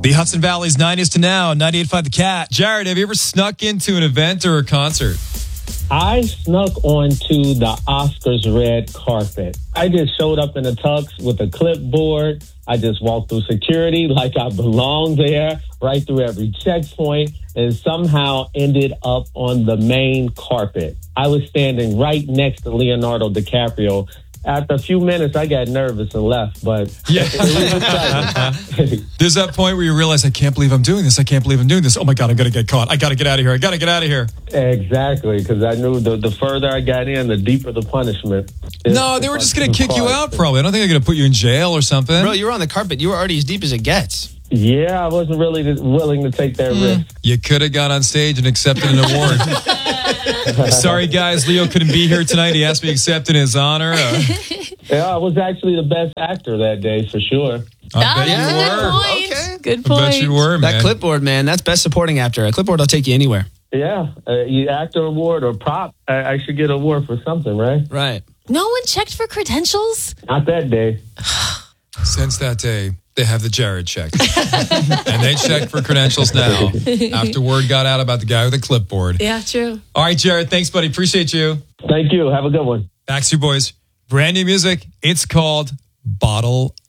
The Hudson Valley's 90s to now, 98.5 The Cat. Jared, have you ever snuck into an event or a concert? I snuck onto the Oscars red carpet. I just showed up in a tux with a clipboard. I just walked through security like I belonged there, right through every checkpoint, and somehow ended up on the main carpet. I was standing right next to Leonardo DiCaprio. After a few minutes, I got nervous and left, but Yeah. it was exciting. There's that point where you realize, I can't believe I'm doing this. I can't believe I'm doing this. Oh my God, I'm going to get caught. I got to get out of here. I got to get out of here. Exactly, because I knew the further I got in, the deeper the punishment. No, they were just going to kick you out probably. I don't think they're going to put you in jail or something. Bro, you were on the carpet. You were already as deep as it gets. Yeah, I wasn't really willing to take that risk. You could have got on stage and accepted an award. Sorry, guys. Leo couldn't be here tonight. He asked me to accept in his honor. Yeah, I was actually the best actor that day, for sure. I bet you That's a were. good point. Okay. Good I point. bet you were, man. That clipboard, man, that's best supporting actor. A clipboard will take you anywhere. Yeah, you actor award or prop. I should get an award for something, right? Right. No one checked for credentials? Not that day. Since that day, they have the Jared check. And they check for credentials now after word got out about the guy with the clipboard. Yeah, true. All right, Jared. Thanks, buddy. Appreciate you. Thank you. Have a good one. Backstreet Boys. Brand new music. It's called Bottle